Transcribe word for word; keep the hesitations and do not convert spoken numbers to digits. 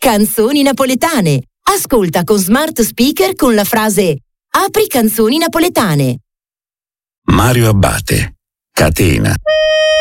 Canzoni napoletane. Ascolta con smart speaker con la frase "Apri canzoni napoletane". Mario Abbate, Catena.